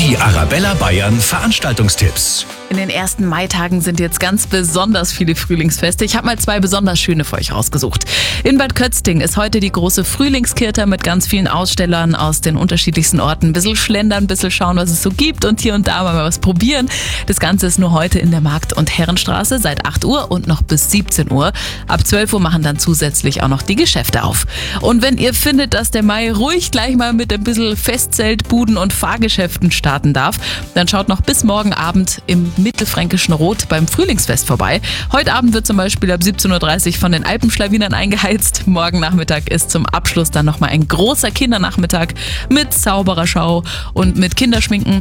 Die Arabella Bayern Veranstaltungstipps. In den ersten Maitagen sind jetzt ganz besonders viele Frühlingsfeste. Ich habe mal 2 besonders schöne für euch rausgesucht. In Bad Kötzting ist heute die große Frühlingskirta mit ganz vielen Ausstellern aus den unterschiedlichsten Orten. Ein bisschen schlendern, ein bisschen schauen, was es so gibt und hier und da mal was probieren. Das Ganze ist nur heute in der Markt- und Herrenstraße seit 8 Uhr und noch bis 17 Uhr. Ab 12 Uhr machen dann zusätzlich auch noch die Geschäfte auf. Und wenn ihr findet, dass der Mai ruhig gleich mal mit ein bisschen Festzelt, Buden und Fahrgeschäften starten darf, dann schaut noch bis morgen Abend im mittelfränkischen Rot beim Frühlingsfest vorbei. Heute Abend wird zum Beispiel ab 17.30 Uhr von den Alpenschlawinern eingeheizt. Morgen Nachmittag ist zum Abschluss dann nochmal ein großer Kindernachmittag mit Zaubererschau und mit Kinderschminken.